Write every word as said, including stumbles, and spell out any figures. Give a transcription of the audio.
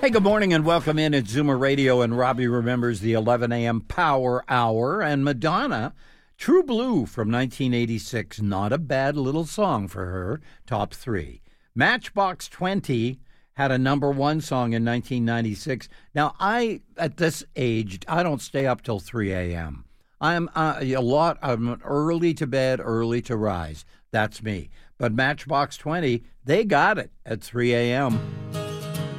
Hey, good morning and welcome in at Zoomer Radio, and Robbie remembers the eleven a.m. Power Hour, and Madonna, True Blue from nineteen eighty-six, not a bad little song for her, top three. Matchbox twenty had a number one song in nineteen ninety-six. Now, I, at this age, I don't stay up till three a.m. I'm uh, a lot, I'm early to bed, early to rise. That's me. But Matchbox twenty, they got it at three a.m.